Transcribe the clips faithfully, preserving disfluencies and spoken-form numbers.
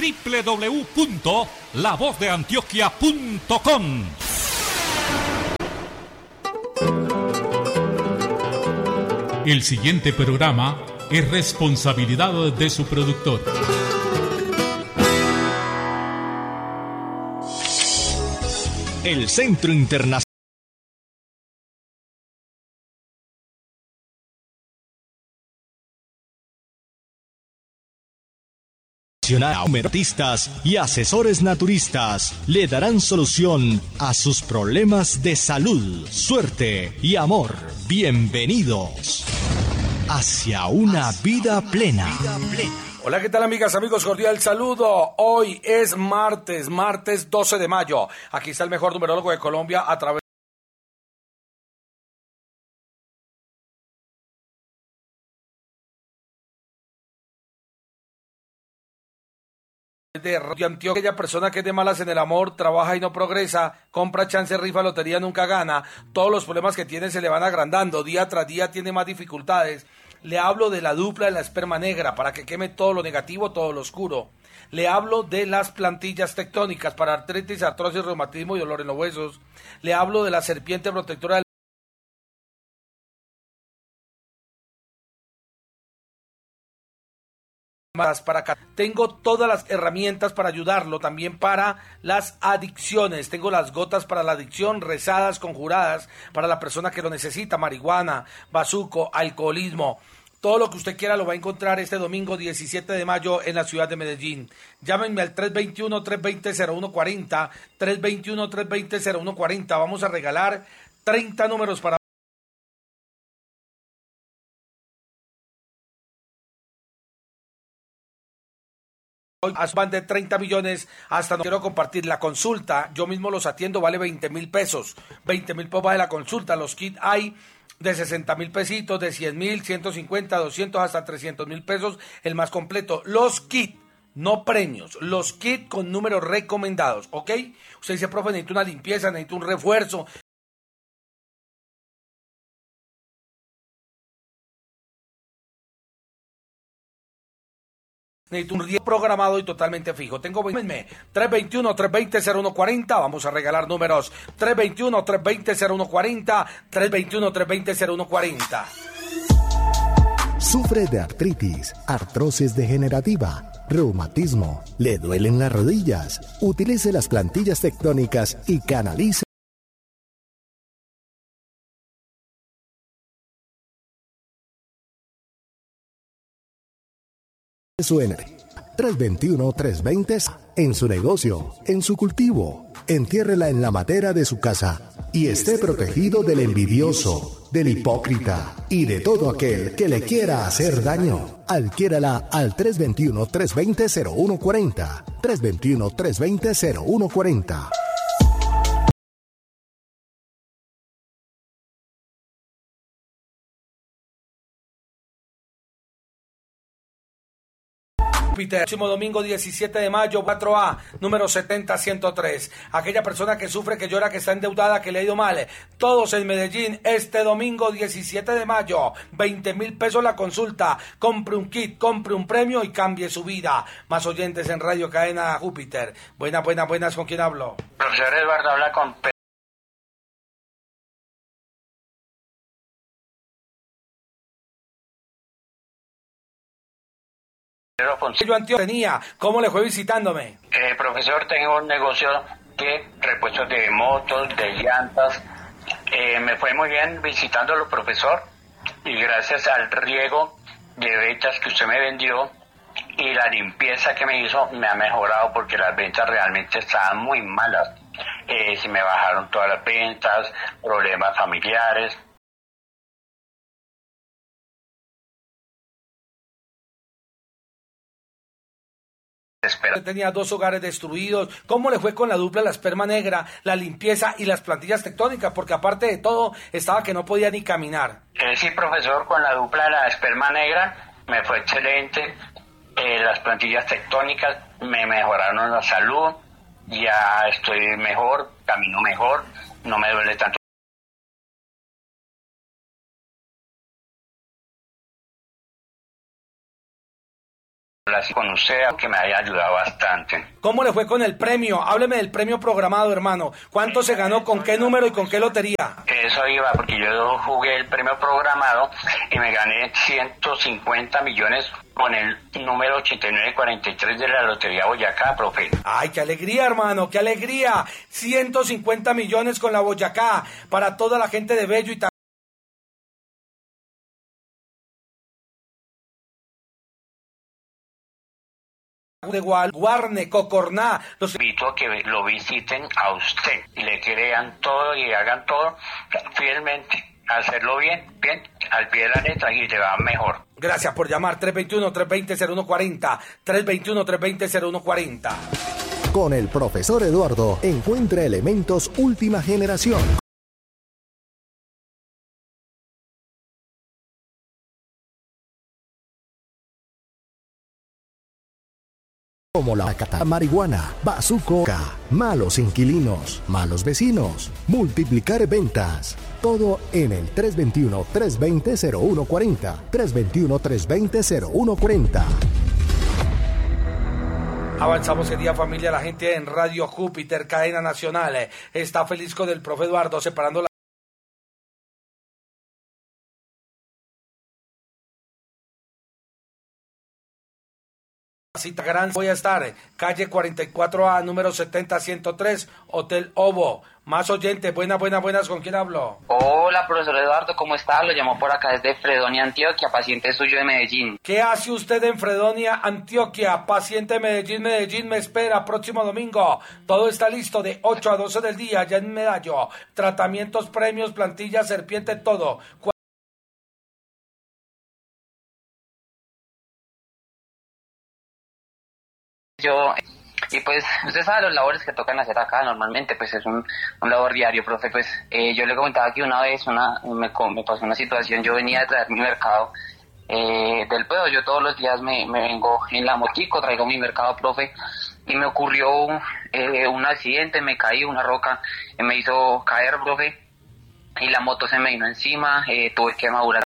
doble u doble u doble u punto la voz de antioquia punto com. El siguiente programa es responsabilidad de su productor. El Centro Internacional Artistas y asesores naturistas le darán solución a sus problemas de salud, suerte y amor. Bienvenidos hacia una vida plena. Hola, ¿qué tal, amigas, amigos? Cordial saludo. Hoy es martes, martes doce de mayo. Aquí está el mejor numerólogo de Colombia a través de Radio Antioquia. Aquella persona que es de malas en el amor, trabaja y no progresa, compra chance, rifa, lotería, nunca gana. Todos los problemas que tiene se le van agrandando, día tras día tiene más dificultades. Le hablo de la dupla de la esperma negra para que queme todo lo negativo, todo lo oscuro. Le hablo de las plantillas tectónicas para artritis, artrosis, reumatismo y dolor en los huesos. Le hablo de la serpiente protectora del para acá. Tengo todas las herramientas para ayudarlo, también para las adicciones. Tengo las gotas para la adicción, rezadas, conjuradas, para la persona que lo necesita, marihuana, bazuco, alcoholismo. Todo lo que usted quiera lo va a encontrar este domingo diecisiete de mayo en la ciudad de Medellín. Llámenme al tres dos uno, tres dos cero, cero uno cuatro cero, tres dos uno, tres dos cero, cero uno cuatro cero. Vamos a regalar treinta números para hoy. Van de treinta millones hasta no quiero compartir la consulta. Yo mismo los atiendo, vale veinte mil pesos. veinte mil pesos vale la consulta. Los kits hay de sesenta mil pesitos, de cien mil, ciento cincuenta, doscientos, hasta trescientos mil pesos. El más completo. Los kits, no premios. Los kits con números recomendados, ¿ok? Usted dice, profe, necesito una limpieza, necesito un refuerzo. Necesito un día programado y totalmente fijo. Tengo tres dos uno, tres dos cero, cero uno cuatro cero. Vamos a regalar números. tres dos uno, tres dos cero, cero uno cuatro cero. tres dos uno, tres dos cero, cero uno cuatro cero. Sufre de artritis, artrosis degenerativa, reumatismo, le duelen las rodillas. Utilice las plantillas tectónicas y canalice su energía. tres dos uno, tres dos cero en su negocio, en su cultivo. Entiérrela en la matera de su casa y esté protegido del envidioso, del hipócrita y de todo aquel que le quiera hacer daño. Adquiérala al tres dos uno, tres dos cero, cero uno cuatro cero. tres dos uno, tres dos cero, cero uno cuatro cero. Próximo domingo diecisiete de mayo, cuatro A, número setenta ciento tres. Aquella persona que sufre, que llora, que está endeudada, que le ha ido mal. Todos en Medellín, este domingo diecisiete de mayo, veinte mil pesos la consulta. Compre un kit, compre un premio y cambie su vida. Más oyentes en Radio Cadena Júpiter. Buenas, buenas, buenas, ¿con quién hablo? Profesor Eduardo, habla con Pedro. Yo Antioquia tenía, ¿cómo le fue visitándome? Eh, profesor, tengo un negocio de repuestos de motos, de llantas. Eh, me fue muy bien visitándolo, profesor, y gracias al riego de ventas que usted me vendió y la limpieza que me hizo, me ha mejorado porque las ventas realmente estaban muy malas. Eh, se me bajaron todas las ventas, problemas familiares. Espera. Tenía dos hogares destruidos. ¿Cómo le fue con la dupla, la esperma negra, la limpieza y las plantillas tectónicas? Porque aparte de todo, estaba que no podía ni caminar. Eh, sí, profesor, con la dupla de la esperma negra me fue excelente. Eh, las plantillas tectónicas me mejoraron la salud. Ya estoy mejor, camino mejor, no me duele tanto. complacido con usted, que me haya ayudado bastante. ¿Cómo le fue con el premio? Hábleme del premio programado, hermano. ¿Cuánto se ganó? ¿Con qué número y con qué lotería? Eso iba, porque yo jugué el premio programado y me gané ciento cincuenta millones con el número ochenta y nueve cuarenta y tres de la Lotería Boyacá, profe. ¡Ay, qué alegría, hermano! ¡Qué alegría! ciento cincuenta millones con la Boyacá para toda la gente de Bello y también de Gual, Guarne, Cocorná. Los invito a que lo visiten a usted y le crean todo y hagan todo fielmente. Hacerlo bien, bien, al pie de la letra y le va mejor. Gracias por llamar. tres dos uno, tres dos cero, cero uno cuatro cero. tres dos uno, tres dos cero, cero uno cuatro cero. Con el profesor Eduardo encuentra elementos última generación. Como la cata marihuana, bazucoca, malos inquilinos, malos vecinos, multiplicar ventas. Todo en el tres dos uno, tres dos cero, cero uno cuatro cero. tres dos uno, tres dos cero, cero uno cuatro cero. Avanzamos el día, familia. La gente en Radio Júpiter, cadena nacional, eh, está feliz con el profe Eduardo separando la cita gran. Voy a estar calle cuarenta y cuatro A, número setenta ciento tres, Hotel Ovo. Más oyentes, buenas, buenas, buenas, ¿con quién hablo? Hola, profesor Eduardo, ¿cómo está? Lo llamo por acá desde Fredonia, Antioquia, paciente suyo de Medellín. ¿Qué hace usted en Fredonia, Antioquia? Paciente Medellín, Medellín me espera próximo domingo. Todo está listo de ocho a doce del día, ya en Medallo. Tratamientos, premios, plantillas, serpiente, todo. Yo, y pues, usted sabe los labores que tocan hacer acá, normalmente, pues es un, un labor diario, profe, pues, eh, yo le comentaba que una vez una, me, me pasó una situación, yo venía a traer mi mercado eh, del pedo, yo todos los días me, me vengo en la motico, traigo mi mercado, profe, y me ocurrió eh, un accidente, me caí, una roca eh, me hizo caer, profe, y la moto se me vino encima, eh, tuve que madurar.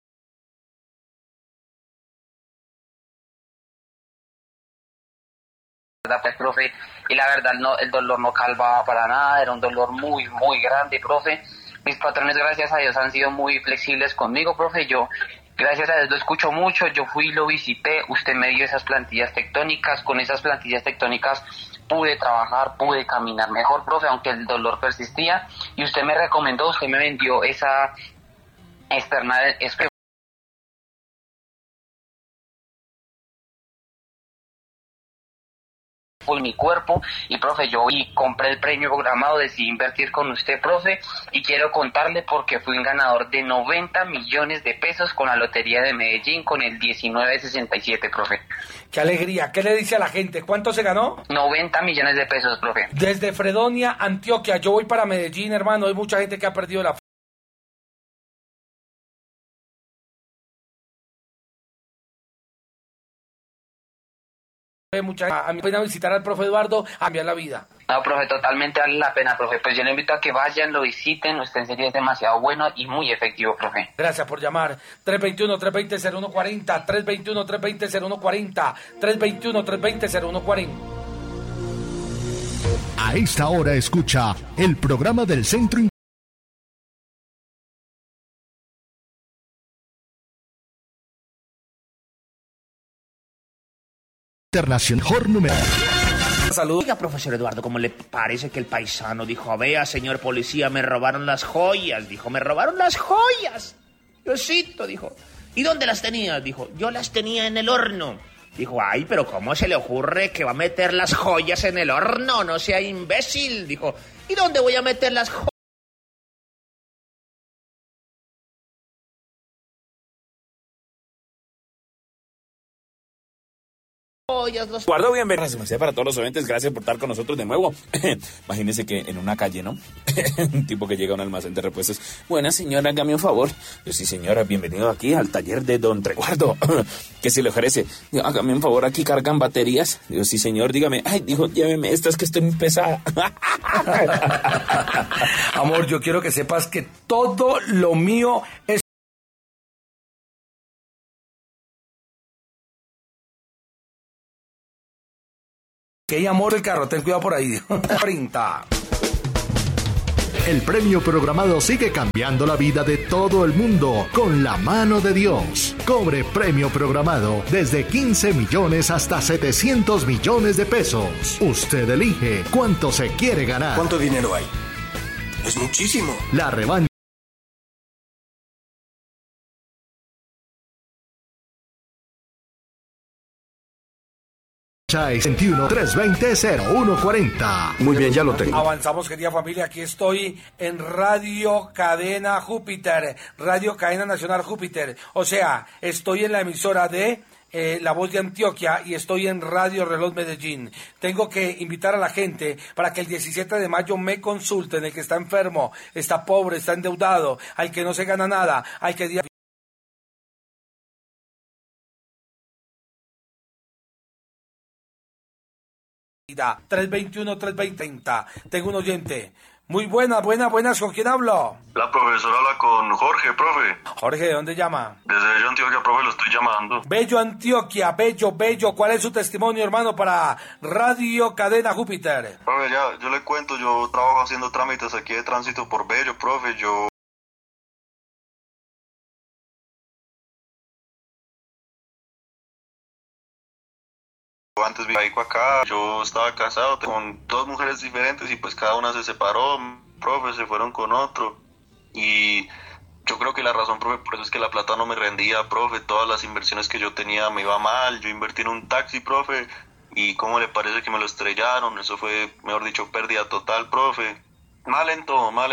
Pues, profe, y la verdad no, el dolor no calmaba para nada, era un dolor muy, muy grande, profe. Mis patrones, gracias a Dios, han sido muy flexibles conmigo, profe. Yo, gracias a Dios, lo escucho mucho. Yo fui y lo visité, usted me dio esas plantillas tectónicas, con esas plantillas tectónicas pude trabajar, pude caminar mejor, profe, aunque el dolor persistía, y usted me recomendó, usted me vendió esa external espejo en mi cuerpo, y profe, yo y compré el premio programado, decidí invertir con usted, profe, y quiero contarle porque fui un ganador de noventa millones de pesos con la Lotería de Medellín con el diecinueve sesenta y siete, profe. ¡Qué alegría! ¿Qué le dice a la gente? ¿Cuánto se ganó? noventa millones de pesos, profe. Desde Fredonia, Antioquia. Yo voy para Medellín, hermano. Hay mucha gente que ha perdido la mucha, a mí pena visitar al profe Eduardo, a cambiar la vida. No, profe, totalmente vale la pena, profe. Pues yo le invito a que vayan, lo visiten. Usted en serio es demasiado bueno y muy efectivo, profe. Gracias por llamar. tres dos uno, tres dos cero, cero uno cuatro cero. tres dos uno, tres dos cero, cero uno cuatro cero. tres dos uno, tres dos cero, cero uno cuatro cero. A esta hora escucha el programa del Centro Internacional. Mejor número. Salud. Oiga, profesor Eduardo, ¿cómo le parece que el paisano dijo, vea, señor policía, me robaron las joyas? Dijo, me robaron las joyas. Diosito, dijo. ¿Y dónde las tenías? Dijo, yo las tenía en el horno. Dijo, ay, pero ¿cómo se le ocurre que va a meter las joyas en el horno? No sea imbécil. Dijo, ¿y dónde voy a meter las joyas? Eduardo, bienvenido para todos los oyentes, gracias por estar con nosotros de nuevo. Imagínense que en una calle, ¿no? Un tipo que llega a un almacén de repuestos. Buena señora, hágame un favor. Yo, sí señora, bienvenido aquí al taller de don Treguardo. ¿Qué se le ofrece? Digo, hágame un favor, aquí cargan baterías. Digo, sí señor, dígame. Ay, dijo, lléveme estas que estoy muy pesada. Amor, yo quiero que sepas que todo lo mío es Que hay amor el carro, ten cuidado por ahí. Printa. El premio programado sigue cambiando la vida de todo el mundo con la mano de Dios. Cobre premio programado desde quince millones hasta setecientos millones de pesos. Usted elige cuánto se quiere ganar. ¿Cuánto dinero hay? Es muchísimo. La revancha es veintiuno, trescientos veinte, cero uno cuarenta. Muy bien, ya lo tengo. Avanzamos, querida familia. Aquí estoy en Radio Cadena Júpiter, Radio Cadena Nacional Júpiter. O sea, estoy en la emisora de eh, La Voz de Antioquia y estoy en Radio Reloj Medellín. Tengo que invitar a la gente para que el diecisiete de mayo me consulten. El que está enfermo, está pobre, está endeudado, al que no se gana nada, al que... tres veintiuno, tres veinte, treinta. Tengo un oyente. Muy buena, buena, buenas. ¿Con quién hablo? La profesora habla con Jorge, profe. Jorge, ¿de dónde llama? Desde Bello Antioquia, profe, lo estoy llamando. Bello Antioquia, bello, bello. ¿Cuál es su testimonio, hermano, para Radio Cadena Júpiter? Profe, ya, yo le cuento, yo trabajo haciendo trámites aquí de tránsito por Bello, profe. Yo... Antes vivía acá, yo estaba casado con dos mujeres diferentes y pues cada una se separó, profe, se fueron con otro. Y yo creo que la razón, profe, por eso es que la plata no me rendía, profe. Todas las inversiones que yo tenía me iba mal. Yo invertí en un taxi, profe, y cómo le parece que me lo estrellaron. Eso fue, mejor dicho, pérdida total, profe. Mal en todo, mal en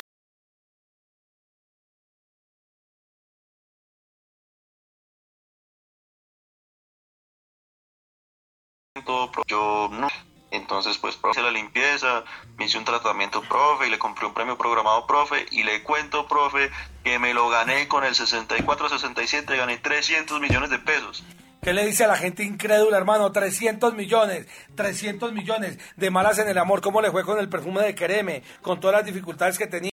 todo, profe. Yo no. Entonces, pues, profe, hice la limpieza, me hice un tratamiento, profe, y le compré un premio programado, profe, y le cuento, profe, que me lo gané con el sesenta y cuatro sesenta y siete, gané trescientos millones de pesos. ¿Qué le dice a la gente incrédula, hermano? trescientos millones, trescientos millones de malas en el amor. ¿Cómo le fue con el perfume de Quereme? Con todas las dificultades que tenía.